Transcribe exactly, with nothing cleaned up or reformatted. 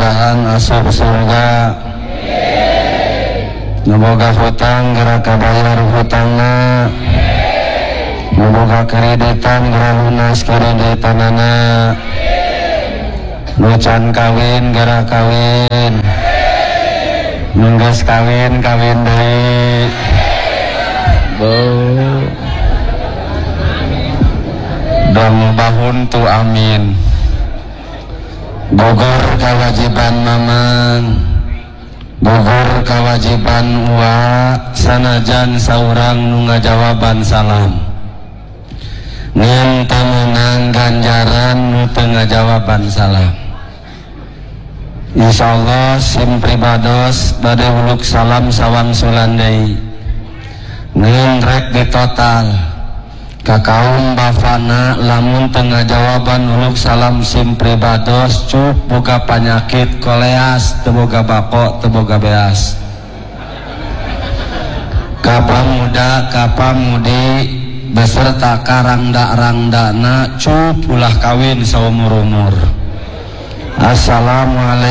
mudah-mudahan asup surga. Boga hutang gerak kabayar hutangna, boga kreditan gerak lunas kreditanana, nucan kawin gerak kawin, nunggas kawin kawin deui. Bo dong bahun tu amin. Bogor kewajiban mamang, Bogor kewajiban uwa, sanajan saurang nu ngajawaban salam. Ngan tamunang ganjaran nu teu ngajawaban salam. Insyaallah sim pribados bade uluk salam sawangsulan deui. Ngan rek di total ka kaum bafana lamun teu ngajawaban uluk salam sim pribados cuk boga panyakit koleas teu boga bako teu boga beas. Ka muda ka pamudi beserta karangda-rangdana cuk ulah kawin saumur-umur. Assalamualaikum